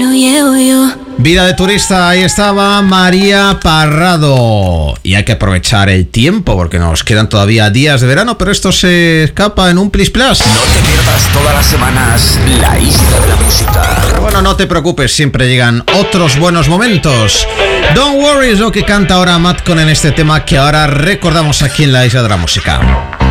lo llevo yo. Vida de turista, ahí estaba María Parrado. Y hay que aprovechar el tiempo porque nos quedan todavía días de verano, pero esto se escapa en un plis plas. No te pierdas todas las semanas la Isla de la Música. Pero bueno, no te preocupes, siempre llegan otros buenos momentos. Don't worry es lo que canta ahora Matt Con en este tema que ahora recordamos aquí en la Isla de la Música.